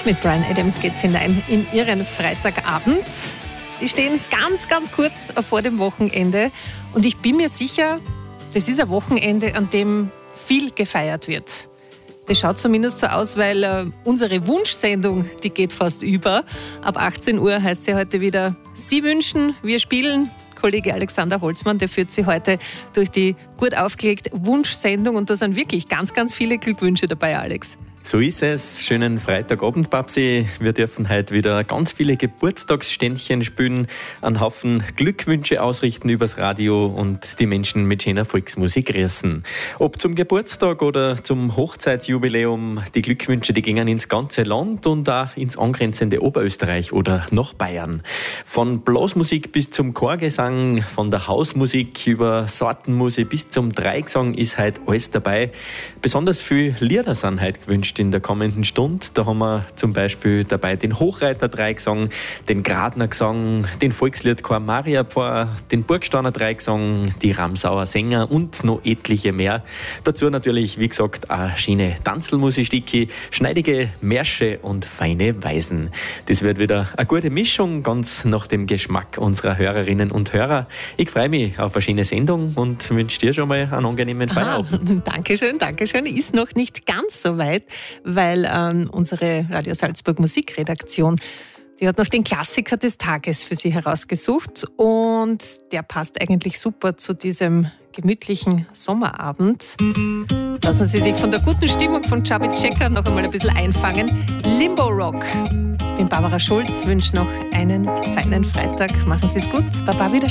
Mit Bryan Adams geht's hinein in Ihren Freitagabend. Sie stehen ganz, ganz kurz vor dem Wochenende und ich bin mir sicher, das ist ein Wochenende, an dem viel gefeiert wird. Das schaut zumindest so aus, weil unsere Wunschsendung, die geht fast über. Ab 18 Uhr heißt sie heute wieder Sie wünschen, wir spielen. Kollege Alexander Holzmann, der führt Sie heute durch die gut aufgelegte Wunschsendung und da sind wirklich ganz, ganz viele Glückwünsche dabei, Alex. So ist es. Schönen Freitagabend, Babsi. Wir dürfen heute wieder ganz viele Geburtstagsständchen spielen, einen Haufen Glückwünsche ausrichten übers Radio und die Menschen mit schöner Volksmusik grüßen. Ob zum Geburtstag oder zum Hochzeitsjubiläum, die Glückwünsche, die gingen ins ganze Land und auch ins angrenzende Oberösterreich oder nach Bayern. Von Blasmusik bis zum Chorgesang, von der Hausmusik über Sortenmusik bis zum Dreigesang ist heute alles dabei. Besonders viele Lieder sind heute gewünscht in der kommenden Stunde. Da haben wir zum Beispiel dabei den Hochreiter Dreigesang, den Gradner Gesang, den Volksliedchor Mariapfarr, den Burgsteiner Dreigesang, die Ramsauer Sänger und noch etliche mehr. Dazu natürlich, wie gesagt, eine schöne Tanzelmusik, schneidige Märsche und feine Weisen. Das wird wieder eine gute Mischung, ganz nach dem Geschmack unserer Hörerinnen und Hörer. Ich freue mich auf eine schöne Sendung und wünsche dir schon mal einen angenehmen Feierabend. Dankeschön, Dankeschön. Ist noch nicht ganz so weit, weil unsere Radio Salzburg Musikredaktion, die hat noch den Klassiker des Tages für Sie herausgesucht und der passt eigentlich super zu diesem gemütlichen Sommerabend. Lassen Sie sich von der guten Stimmung von Chubby Checker noch einmal ein bisschen einfangen. Limbo Rock. Ich bin Barbara Schulz, wünsche noch einen feinen Freitag. Machen Sie es gut. Baba, wieder.